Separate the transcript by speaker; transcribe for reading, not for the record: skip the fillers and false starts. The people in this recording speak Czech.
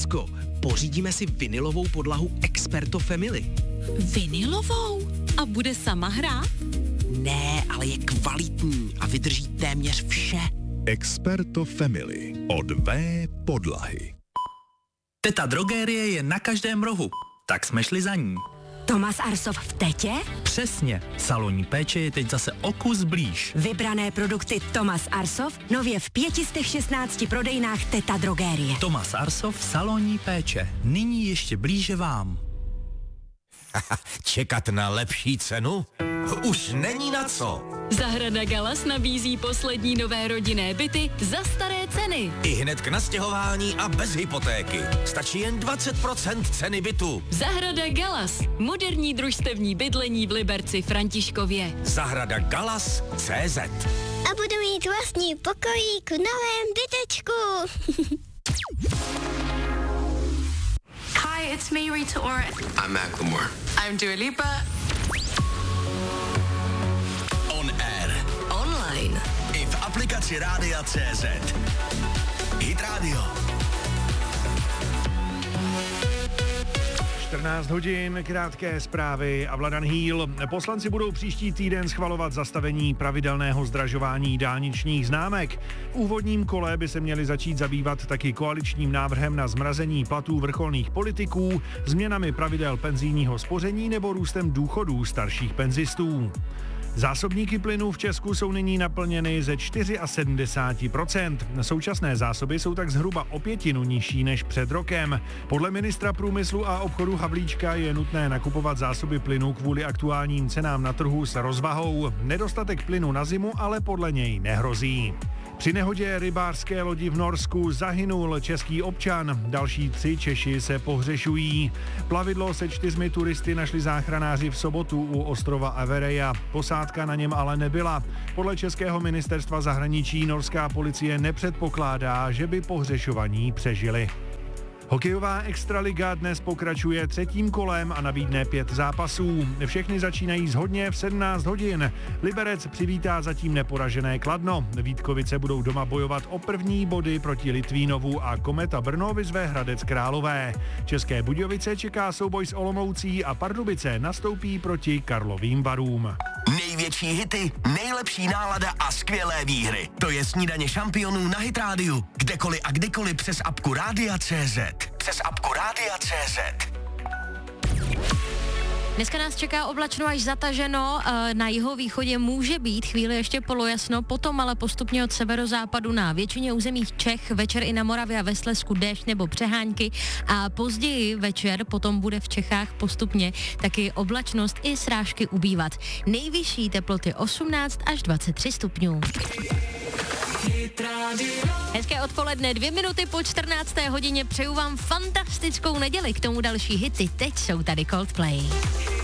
Speaker 1: Zuzko, pořídíme si vinylovou podlahu Experto Family.
Speaker 2: Vinylovou? A bude sama hrát?
Speaker 1: Ne, ale je kvalitní a vydrží téměř vše.
Speaker 3: Experto Family od Podlahy.
Speaker 4: Teta Drogérie je na každém rohu, tak jsme šli za ní.
Speaker 5: Thomas Arsov v Tetě?
Speaker 4: Přesně, salonní péče je teď zase o kus blíž.
Speaker 5: Vybrané produkty Thomas Arsov nově v 516 prodejnách Teta Drogérie.
Speaker 4: Thomas Arsov, salonní péče, nyní ještě blíže vám.
Speaker 6: Čekat na lepší cenu? Už není na co.
Speaker 2: Zahrada Galas nabízí poslední nové rodinné byty za staré ceny.
Speaker 6: I hned k nastěhování a bez hypotéky. Stačí jen 20% ceny bytu.
Speaker 2: Zahrada Galas. Moderní družstevní bydlení v Liberci Františkově.
Speaker 6: Zahrada Galas CZ.
Speaker 7: A budu mít vlastní pokojík v novém bytečku.
Speaker 8: Hi, it's me, Rita Ora.
Speaker 9: I'm Macklemore.
Speaker 8: I'm Dua Lipa.
Speaker 9: On air.
Speaker 8: Online.
Speaker 9: I v aplikaci Rádia CZ. Hit Radio.
Speaker 10: 14 hodin, krátké zprávy a Vladan Hýl. Poslanci budou příští týden schvalovat zastavení pravidelného zdražování dálničních známek. V úvodním kole by se měli začít zabývat taky koaličním návrhem na zmrazení platů vrcholných politiků, změnami pravidel penzijního spoření nebo růstem důchodů starších penzistů. Zásobníky plynu v Česku jsou nyní naplněny ze 74%. Současné zásoby jsou tak zhruba o 1/5 nižší než před rokem. Podle ministra průmyslu a obchodu Havlíčka je nutné nakupovat zásoby plynu kvůli aktuálním cenám na trhu s rozvahou. Nedostatek plynu na zimu ale podle něj nehrozí. Při nehodě rybářské lodi v Norsku zahynul český občan. Další 3 Češi se pohřešují. Plavidlo se 4 turisty našli záchranáři v sobotu u ostrova Avereja. Posádka na něm ale nebyla. Podle českého ministerstva zahraničí norská policie nepředpokládá, že by pohřešovaní přežili. Hokejová extraliga dnes pokračuje 3. kolem a nabídne 5 zápasů. Všechny začínají shodně v 17 hodin. Liberec přivítá zatím neporažené Kladno. Vítkovice budou doma bojovat o první body proti Litvínovu a Kometa Brno vyzve Hradec Králové. České Budějovice čeká souboj s Olomoucí a Pardubice nastoupí proti Karlovým Varům.
Speaker 9: Největší hity, nejlepší nálada a skvělé výhry. To je snídaně šampionů na Hit Radio. Kdekoliv a kdykoliv přes apku Rádia CZ. Přes apku Rádia CZ.
Speaker 2: Dneska nás čeká oblačno až zataženo, na jihovýchodě může být chvíli ještě polojasno, potom ale postupně od severozápadu na většině územích Čech, večer i na Moravě a ve Slezsku déšť nebo přehánky a později večer potom bude v Čechách postupně taky oblačnost i srážky ubývat. Nejvyšší teploty 18 až 23 stupňů. Hezké odpoledne, 2 minuty po 14. hodině, přeju vám fantastickou neděli, k tomu další hity, teď jsou tady Coldplay.